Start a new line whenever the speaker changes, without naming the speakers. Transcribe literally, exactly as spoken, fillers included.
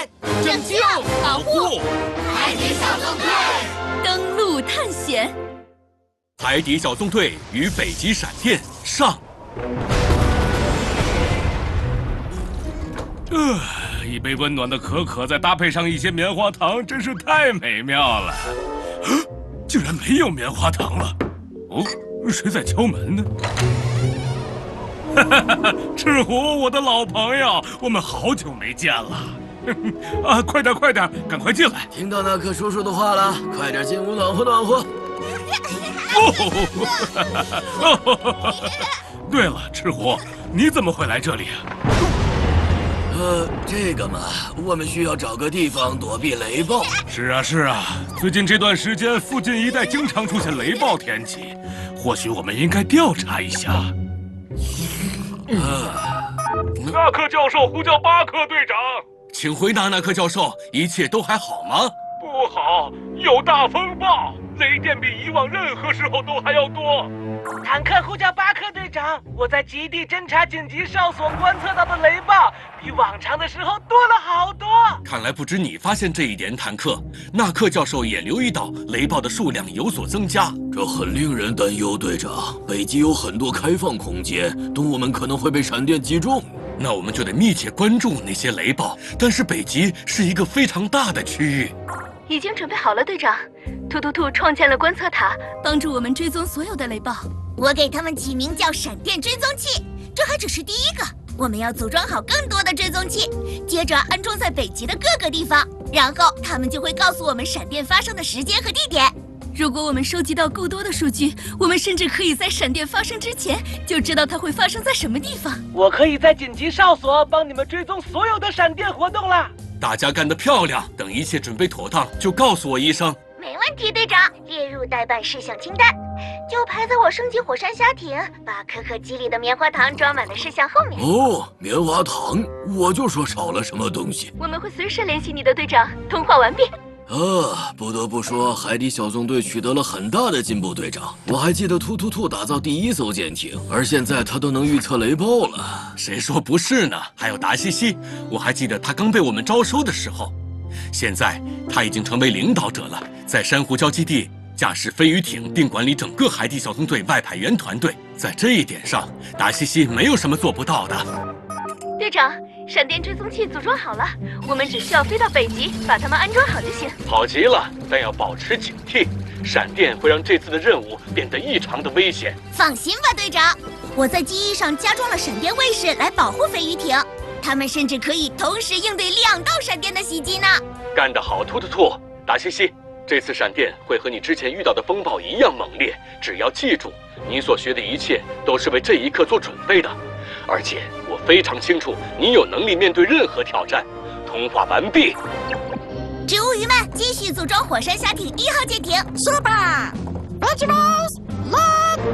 拯救、保护海底小纵队，
登陆探险。
海底小纵队与北极闪电上。呃，一杯温暖的可可，再搭配上一些棉花糖，真是太美妙了。啊，竟然没有棉花糖了！哦，谁在敲门呢？哈哈哈！赤狐，我的老朋友，我们好久没见了。啊，快点快点，赶快进来！
听到纳克叔叔的话了，快点进屋暖和暖和。
哦，对了，赤狐，你怎么会来这里啊？
呃，这个嘛，我们需要找个地方躲避雷暴。
是啊是啊，最近这段时间附近一带经常出现雷暴天气，或许我们应该调查一下。
啊，
纳克教授呼叫巴克队长，请回答，纳克教授，一切都还好吗？不好，有大风暴，雷电比以往任何时候都还要多。
坦克呼叫巴克队长，我在极地侦察紧急哨所观测到的雷暴比往常的时候多了好多。
看来不止你发现这一点，坦克，纳克教授也留意到雷暴的数量有所增加，
这很令人担忧，队长。北极有很多开放空间，动物们可能会被闪电击中。
那我们就得密切关注那些雷暴。但是北极是一个非常大的区域。
已经准备好了，队长。突突兔创建了观测塔，帮助我们追踪所有的雷暴。
我给他们起名叫闪电追踪器，这还只是第一个，我们要组装好更多的追踪器，接着安装在北极的各个地方，然后他们就会告诉我们闪电发生的时间和地点。
如果我们收集到够多的数据，我们甚至可以在闪电发生之前就知道它会发生在什么地方。
我可以在紧急哨所帮你们追踪所有的闪电活动啦。
大家干得漂亮！等一切准备妥当，就告诉我一声。
没问题，队长，列入待办事项清单。就排在我升级火山虾艇，把可可鸡里的棉花糖装满的事项后面。
哦，棉花糖，我就说少了什么东西。
我们会随时联系你的，队长。通话完毕。
啊，不得不说，海底小纵队取得了很大的进步，队长。我还记得突突兔打造第一艘舰艇，而现在他都能预测雷暴了。
谁说不是呢？还有达西西，我还记得他刚被我们招收的时候，现在他已经成为领导者了，在珊瑚礁基地驾驶飞鱼艇，并管理整个海底小纵队外派员团队。在这一点上，达西西没有什么做不到的。
队长，闪电追踪器组装好了，我们只需要飞到北极，把它们安装好就行。
好极了，但要保持警惕，闪电会让这次的任务变得异常的危险。
放心吧，队长，我在机翼上加装了闪电卫士来保护飞鱼艇，他们甚至可以同时应对两道闪电的袭击呢。
干得好，突突兔！达西西，这次闪电会和你之前遇到的风暴一样猛烈，只要记住，你所学的一切都是为这一刻做准备的。而且我非常清楚，你有能力面对任何挑战。通话完毕。
植物鱼们继续组装火山虾艇一号舰艇，说吧 ，Vegetables。